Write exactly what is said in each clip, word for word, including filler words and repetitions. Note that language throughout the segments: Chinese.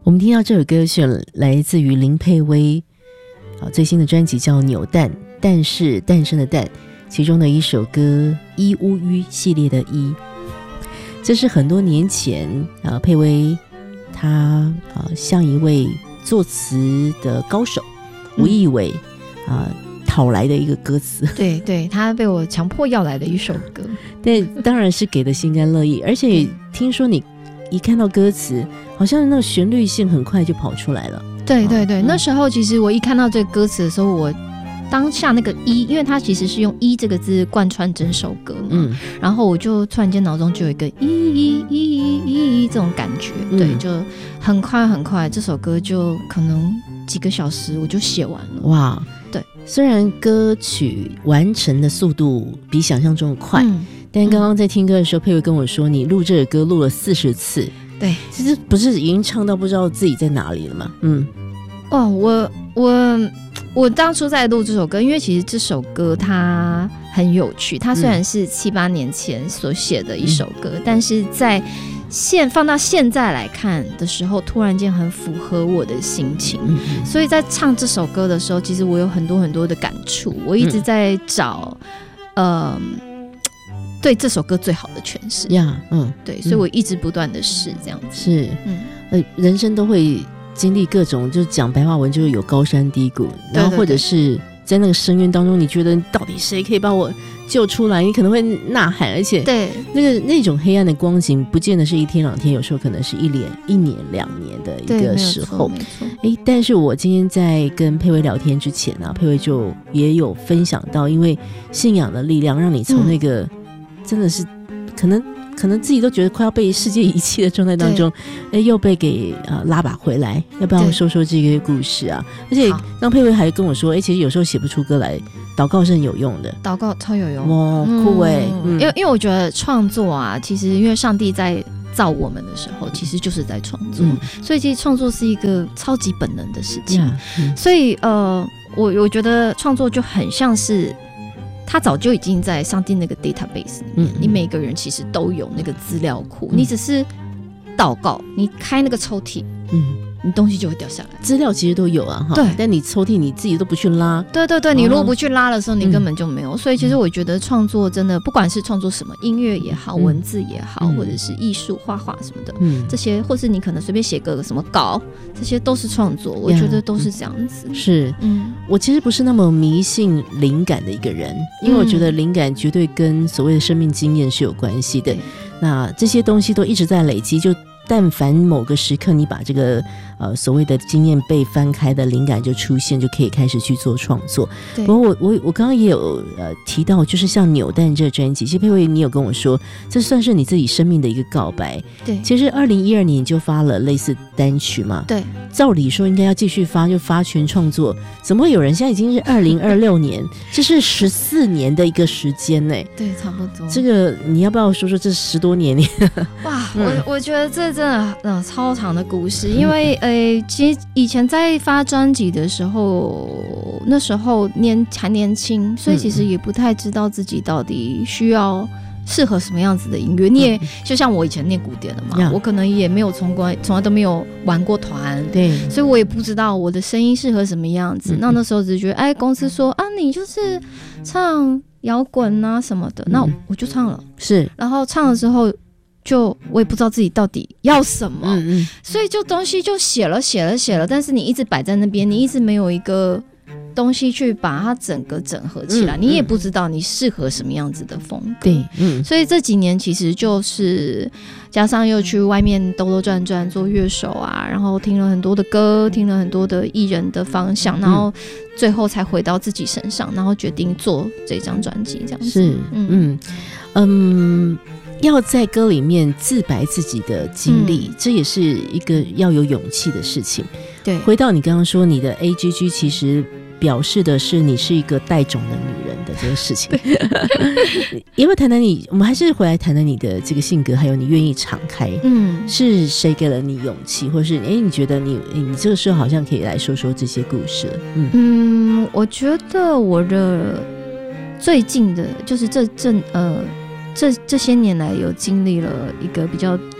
我们听到这首歌是来自于林佩薇最新的专辑叫《扭蛋》，蛋是诞生的蛋，其中的一首歌一乌鱼系列的一，这是很多年前啊，佩薇她啊像一位作词的高手吴亦伟啊讨来的一个歌词， 对对，他被我强迫要来的一首歌， 但当然是给的心甘乐意，而且听说你一看到歌词，好像那个旋律性很快就跑出来了。 对对对、哦嗯，那时候其实我一看到这个歌词的时候，我当下那个一，因为它其实是用一这个字贯穿整首歌嘛，嗯，然后我就突然间脑中就有一个一一一一一这种感觉，嗯、对，就很快很快，这首歌就可能几个小时我就写完了。哇，对， 虽然歌曲完成的速度比想象中快，嗯、但刚刚在听歌的时候，佩薇跟我说，你录这个歌录了四十次。 对， 其实不是已经唱到不知道自己在哪里了吗？嗯， 哦，我我我当初在录这首歌，因为其实这首歌它很有趣，它虽然是七八年前所写的一首歌，嗯、但是在现放到现在来看的时候，突然间很符合我的心情，嗯、所以在唱这首歌的时候，其实我有很多很多的感触，我一直在找，嗯。呃对这首歌最好的诠释呀，嗯，对，所以我一直不断的试这样子， 是，嗯，呃，人生都会经历各种，就是讲白话文就是有高山低谷，然后或者是在那个深渊当中，你觉得到底谁可以把我救出来？你可能会呐喊，而且对那个那种黑暗的光景，不见得是一天两天，有时候可能是一年、一年、两年的一个时候。 没错， 哎，但是我今天在跟佩薇聊天之前啊，佩薇就也有分享到，因为信仰的力量，让你从那个、嗯真的是可能可能自己都觉得快要被世界遗弃的状态当中，哎，又被给呃拉拔回来。要不要说说这个故事啊？而且刚佩薇还跟我说，哎，其实有时候写不出歌来，祷告是很有用的。 祷告超有用， 哇，酷哎、欸！ 嗯、因为因为我觉得创作啊，其实因为上帝在造我们的时候，其实就是在创作，嗯、所以其实创作是一个超级本能的事情。嗯、所以呃，我我觉得创作就很像是。他早就已经在上帝那个 database 里面、嗯、你每个人其实都有那个资料库、嗯、你只是祷告，你开那个抽屉，嗯，你东西就会掉下来。资料其实都有啊，哈，对，但你抽屉你自己都不去拉， 对对对，你如果不去拉的时候，你根本就没有、嗯。所以其实我觉得创作真的，不管是创作什么，音乐也好，嗯、文字也好，或者是艺术、画画什么的，嗯，这些，或是你可能随便写个什么稿，这些都是创作。我觉得都是这样子。 嗯、是，嗯，我其实不是那么迷信灵感的一个人，因为我觉得灵感绝对跟所谓的生命经验是有关系的。那这些东西都一直在累积，就。但凡某个时刻你把这个呃所谓的经验被翻开的灵感就出现，就可以开始去做创作。不过我我我刚刚也有呃提到，就是像扭蛋这个专辑，其实佩薇你有跟我说，这算是你自己生命的一个告白。 对， 其实二零一二年就发了类似单曲嘛。 对， 照理说应该要继续发，就发全创作，怎么会有人现在已经是二零二六年，这是十四年的一个时间呢？ 对，差不多。 这个你要不要说说这十多年？ 哇，嗯、我我觉得这。真的、呃、超长的故事，因为呃，其实以前在发专辑的时候，那时候年还年轻，所以其实也不太知道自己到底需要适合什么样子的音乐。你也就像我以前念古典的嘛，我可能也没有从过从来都没有玩过团， 对， 所以我也不知道我的声音适合什么样子。那那时候只觉得，哎，公司说啊，你就是唱摇滚啊什么的，那我就唱了， 是， 然后唱了之后。就我也不知道自己到底要什么，嗯嗯，所以就东西就写了写了写了，但是你一直摆在那边，你一直没有一个东西去把它整个整合起来，嗯、你也不知道你适合什么样子的风格。 对，嗯， 所以这几年其实就是加上又去外面兜兜转转做乐手啊，然后听了很多的歌，听了很多的艺人的方向，然后最后才回到自己身上，然后决定做这张专辑这样子。 是，嗯嗯嗯。要在歌里面自白自己的经历、嗯、这也是一个要有勇气的事情。 对， 回到你刚刚说你的 A G G 其实表示的是你是一个带种的女人的这个事情。要不要谈谈你，我们还是回来谈谈你的这个性格，还有你愿意敞开，嗯，是谁给了你勇气，或是哎，你觉得你你这个时候好像可以来说说这些故事了。嗯嗯，我觉得我的最近的就是这这呃这这些年来有经历了一个比较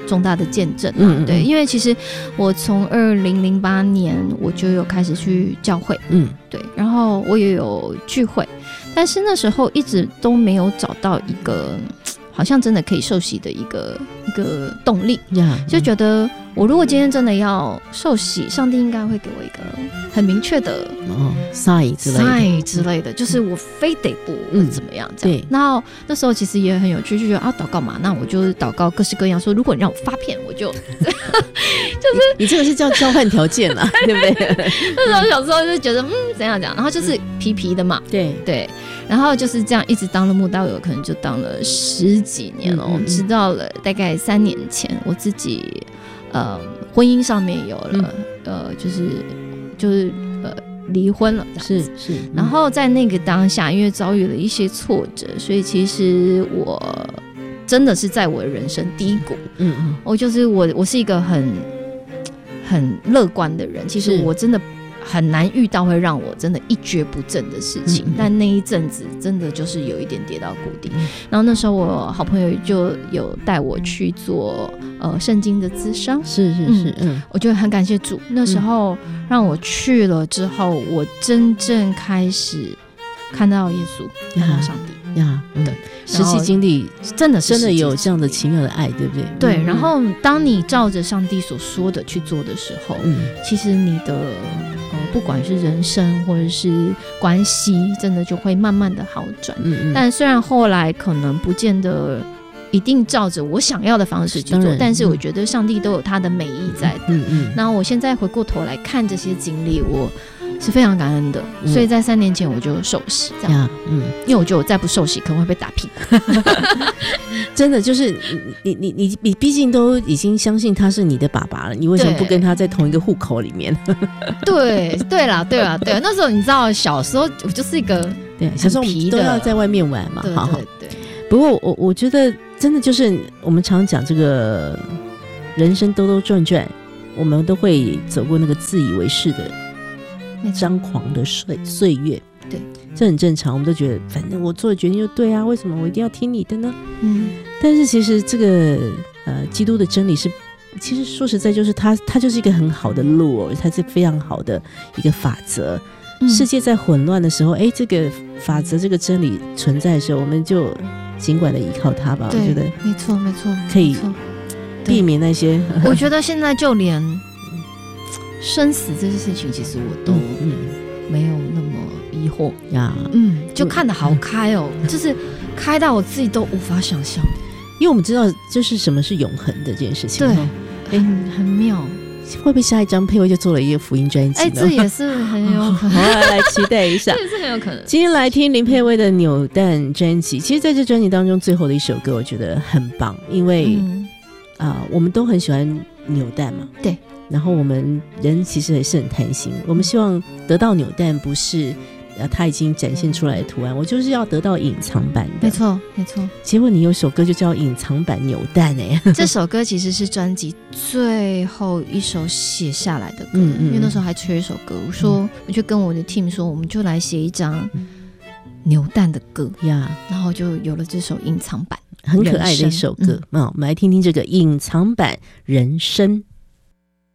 重大的见证、啊嗯嗯对，因为其实我从二零零八年我就有开始去教会， 嗯， 对，然后我也有聚会，但是那时候一直都没有找到一个好像真的可以受洗的一个一个动力， 呀， 就觉得我如果今天真的要受洗，上帝应该会给我一个很明确的哦 sign 之类的 sign 之类的，就是我非得不嗯怎么样这样。 对， 然后那时候其实也很有趣，就觉得啊，祷告嘛，那我就祷告各式各样，说如果你让我发片，我就你这个是叫交换条件啦，对不对？ 那时候小时候就觉得嗯怎样讲，然后就是皮皮的嘛， 对对，然后就是这样一直当了慕道友，可能就当了十几年哦， 嗯嗯嗯直到了大概三年前，我自己呃婚姻上面有了、 嗯、 呃就是就是呃离婚了， 是是、嗯， 然后在那个当下，因为遭遇了一些挫折，所以其实我真的是在我的人生低谷。 嗯嗯， 我就是我，我是一个很很乐观的人，其实我真的很难遇到会让我真的一蹶不振的事情，嗯嗯，但那一阵子真的就是有一点跌到谷底。嗯、然后那时候我好朋友就有带我去做呃圣经的諮商， 是是是，嗯， 嗯我觉得很感谢主，那时候让我去了之后，我真正开始看到耶稣，看到上帝呀，嗯、对，实际经历真的是真的有这样的奇妙的爱，对不对？ 对， 嗯、 然后当你照着上帝所说的去做的时候，嗯，其实你的呃不管是人生或者是关系，真的就会慢慢的好转。嗯嗯。但虽然后来可能不见得一定照着我想要的方式去做，但是我觉得上帝都有他的美意在的。嗯嗯。那我现在回过头来看这些经历，我是非常感恩的，嗯、所以在三年前我就受洗，这样，嗯，因为我觉得我再不受洗可能会被打屁股。 真的就是你你你你毕竟都已经相信他是你的爸爸了，你为什么不跟他在同一个户口里面？ 对对啦对啦对啦，那时候你知道小时候我就是一个对小时候我们都要在外面玩嘛， 对好好对对。 不过我我觉得真的就是我们常讲这个人生兜兜转转，我们都会走过那个自以为是的张狂的岁岁月， 对， 这很正常。我们都觉得反正我做的决定就对啊，为什么我一定要听你的呢？ 嗯， 但是其实这个呃基督的真理是，其实说实在就是它它就是一个很好的路哦，它是非常好的一个法则。嗯、世界在混乱的时候，哎，这个法则这个真理存在的时候，我们就尽管的依靠它吧。我觉得没错没错， 可以避免那些。 我觉得现在就连生死这件事情，其实我都没有那么疑惑呀，嗯，就看得好开哦，嗯、就是开到我自己都无法想象， 因为我们知道就是什么是永恒的这件事情， 对，很很妙。 会不会下一张佩薇就做了一个福音专辑？ 哎，这也是很有可能， 好，来期待一下， 这也是很有可能。 今天来听林佩薇的《扭蛋》专辑，其实在这专辑当中，最后的一首歌我觉得很棒，因为啊、嗯呃，我们都很喜欢扭蛋嘛， 对。 然后我们人其实也是很贪心，我们希望得到扭蛋不是呃它已经展现出来的图案，我就是要得到隐藏版的。 没错没错。 结果你有首歌就叫隐藏版扭蛋哎、欸， 这首歌其实是专辑最后一首写下来的歌，嗯嗯，因为那时候还缺一首歌，我说、嗯、我就跟我的 team 说，我们就来写一张扭蛋的歌呀、嗯，然后就有了这首隐藏版， 很可爱的一首歌。嗯，我们来听听这个隐藏版人生。